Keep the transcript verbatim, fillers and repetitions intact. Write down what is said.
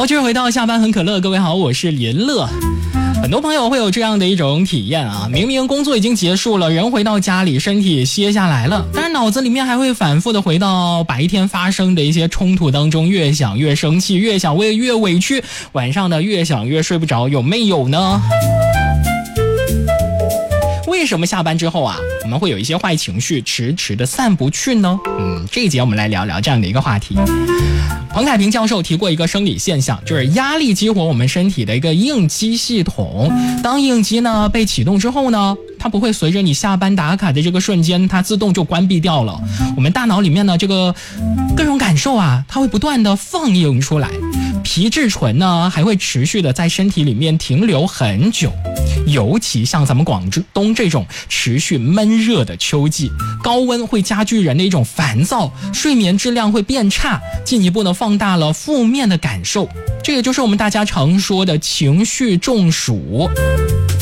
好，继续回到下班很可乐，各位好，我是林乐。很多朋友会有这样的一种体验啊，明明工作已经结束了，人回到家里，身体歇下来了，但是脑子里面还会反复的回到白天发生的一些冲突当中，越想越生气，越想越越委屈，晚上呢越想越睡不着，有没有呢？为什么下班之后啊，我们会有一些坏情绪迟迟的散不去呢？嗯，这一节我们来聊聊这样的一个话题。彭凯平教授提过一个生理现象，就是压力激活我们身体的一个应激系统。当应激呢被启动之后呢，它不会随着你下班打卡的这个瞬间，它自动就关闭掉了。我们大脑里面呢这个各种感受啊，它会不断的放映出来。皮质醇呢还会持续的在身体里面停留很久。尤其像咱们广东这种持续闷热的秋季，高温会加剧人的一种烦躁，睡眠质量会变差，进一步呢放大了负面的感受，这也就是我们大家常说的情绪中暑。